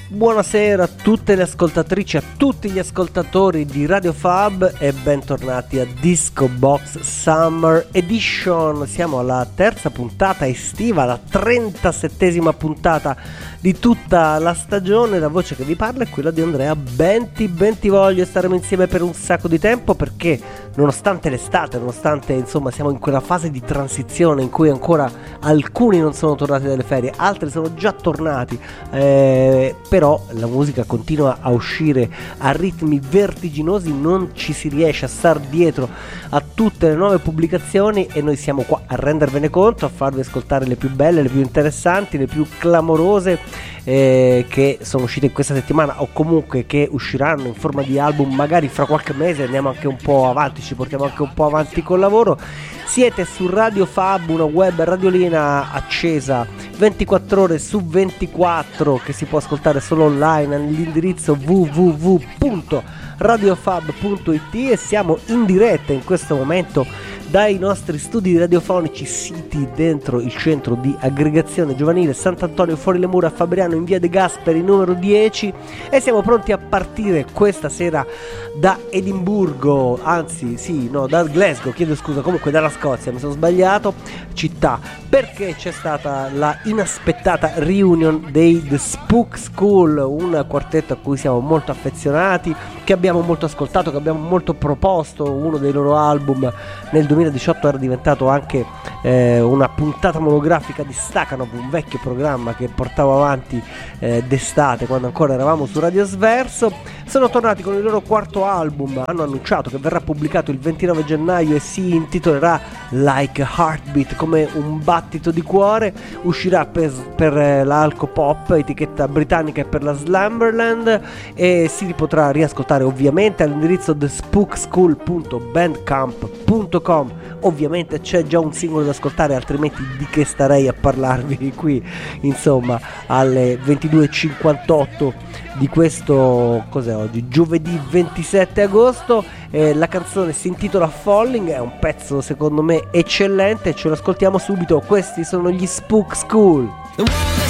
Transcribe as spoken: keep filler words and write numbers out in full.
Buonasera a tutte le ascoltatrici, a tutti gli ascoltatori di Radio Fab e bentornati a Disco Box Summer Edition. Siamo alla terza puntata estiva, la trentasettesima puntata di tutta la stagione. La voce che vi parla è quella di Andrea Benti. Benti voglio, staremo insieme per un sacco di tempo perché nonostante l'estate, nonostante insomma siamo in quella fase di transizione in cui ancora alcuni non sono tornati dalle ferie, altri sono già tornati, eh, però la musica continua a uscire a ritmi vertiginosi, non ci si riesce a star dietro a tutte le nuove pubblicazioni e noi siamo qua a rendervene conto, a farvi ascoltare le più belle, le più interessanti, le più clamorose eh, che sono uscite in questa settimana o comunque che usciranno in forma di album magari fra qualche mese. Andiamo anche un po' avanti, ci portiamo anche un po' avanti col lavoro. Siete su Radio Fab, una web radiolina accesa ventiquattro ore su ventiquattro che si può ascoltare solo online all'indirizzo w w w punto radiofab punto i t e siamo in diretta in questo momento dai nostri studi radiofonici siti dentro il centro di aggregazione giovanile Sant'Antonio fuori le mura a Fabriano in via De Gasperi numero dieci e siamo pronti a partire questa sera da Edimburgo, anzi sì, no, da Glasgow, chiedo scusa, comunque dalla Scozia, mi sono sbagliato, città, perché c'è stata la inaspettata reunion dei The Spook School, un quartetto a cui siamo molto affezionati, che abbiamo molto ascoltato, che abbiamo molto proposto. Uno dei loro album nel duemiladiciotto era diventato anche eh, una puntata monografica di Stakhanov, un vecchio programma che portavo avanti eh, d'estate quando ancora eravamo su Radio Sverso. Sono tornati con il loro quarto album, hanno annunciato che verrà pubblicato il ventinove gennaio e si intitolerà Like a Heartbeat, come un battito di cuore. Uscirà per, per eh, la Alco Pop, etichetta britannica, e per la Slumberland, e si potrà riascoltare ovviamente all'indirizzo the spook school punto bandcamp punto com. Ovviamente c'è già un singolo da ascoltare, altrimenti di che starei a parlarvi qui, insomma, alle ventidue e cinquantotto di questo, cos'è oggi? Giovedì ventisette agosto. Eh, la canzone si intitola Falling, è un pezzo secondo me eccellente, ce lo ascoltiamo subito. Questi sono gli Spook School.